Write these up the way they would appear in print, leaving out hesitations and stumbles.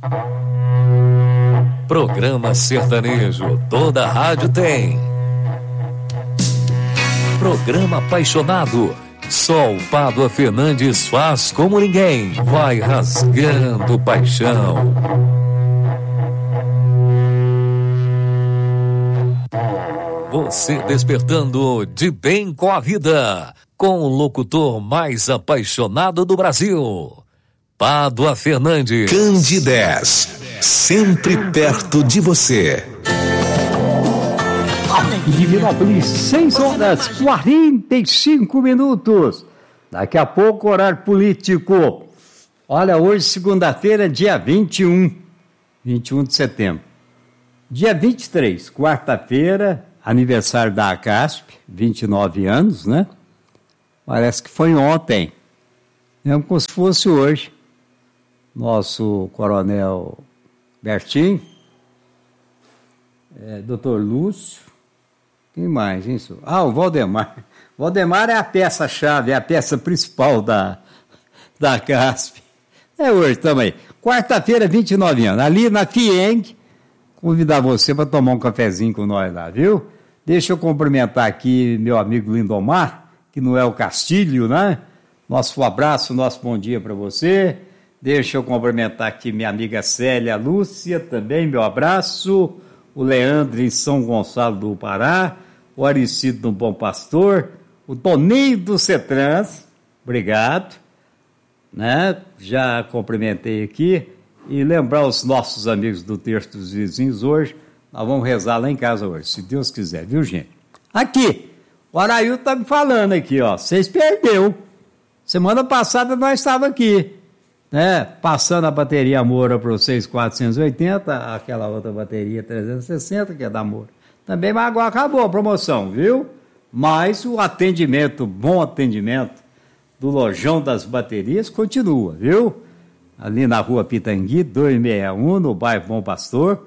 Programa sertanejo, toda rádio tem. Programa apaixonado, só o Pádua Fernandes faz como ninguém. Vai rasgando paixão. Você despertando de bem com a vida, com o locutor mais apaixonado do Brasil, Pádua Fernandes. Candidez, sempre perto de você. Divinópolis, 6h45. Daqui a pouco, horário político. Olha, hoje, segunda-feira, dia 21 de setembro. Dia 23, quarta-feira, aniversário da ACASP, 29 anos, né? Parece que foi ontem, mesmo como se fosse hoje. Nosso coronel Bertinho, doutor Lúcio, quem mais, hein? O Valdemar. Valdemar é a peça-chave, é a peça principal da CASP. É hoje também. Quarta-feira, 29 anos. Ali na FIENG, convidar você para tomar um cafezinho com nós lá, viu? Deixa eu cumprimentar aqui meu amigo Lindomar, que não é o Castilho, né? Nosso abraço, nosso bom dia para você. Deixa eu cumprimentar aqui minha amiga Célia Lúcia, também meu abraço. O Leandro em São Gonçalo do Pará, o Aricido do Bom Pastor, o Toninho do Cetrans, obrigado, né? Já cumprimentei aqui, e lembrar os nossos amigos do Terço dos Vizinhos hoje, nós vamos rezar lá em casa hoje, se Deus quiser, viu, gente? Aqui, o Araildo tá me falando aqui, ó, vocês perdeu, semana passada nós estávamos aqui, né, passando a bateria Moura para vocês 480, aquela outra bateria 360, que é da Moura. Também, mas agora acabou a promoção, viu? Mas o atendimento, bom atendimento do Lojão das Baterias continua, viu? Ali na rua Pitangui, 261, no bairro Bom Pastor,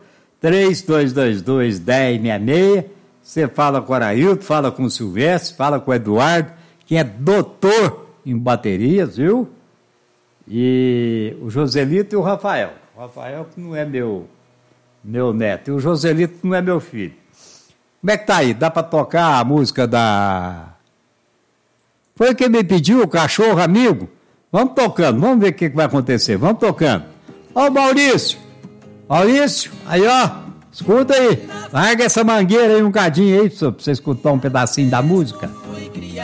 3222-1066. Você fala com o Araildo, fala com o Silvestre, fala com o Eduardo, que é doutor em baterias, viu? E o Joselito e o Rafael. O Rafael que não é meu neto. E o Joselito que não é meu filho. Como é que tá aí? Dá pra tocar a música da... Foi quem me pediu, o cachorro amigo? Vamos tocando, vamos ver o que vai acontecer. Vamos tocando. Ó o Maurício. Maurício, aí ó. Escuta aí. Larga essa mangueira aí um cadinho aí pra você escutar um pedacinho da música.